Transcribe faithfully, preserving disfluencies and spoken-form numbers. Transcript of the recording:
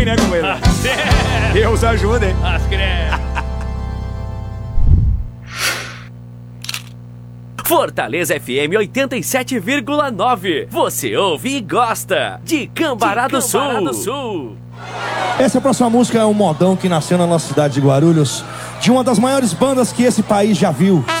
né, companheiro? Deus ajuda, hein? Fortaleza F M oitenta e sete vírgula nove. Você ouve e gosta de Cambará do Sul. Essa próxima música é um modão que nasceu na nossa cidade de Guarulhos, de uma das maiores bandas que esse país já viu.